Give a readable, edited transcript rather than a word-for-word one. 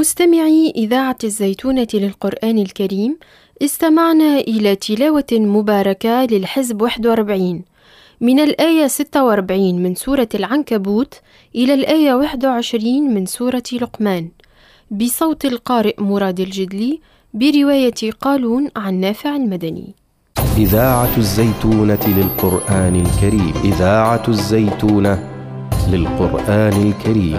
مستمعي إذاعة الزيتونة للقرآن الكريم، استمعنا إلى تلاوة مباركة للحزب 41 من الآية 46 من سورة العنكبوت إلى الآية 21 من سورة لقمان، بصوت القارئ مراد الجدلي، برواية قالون عن نافع المدني. إذاعة الزيتونة للقرآن الكريم. إذاعة الزيتونة للقرآن الكريم.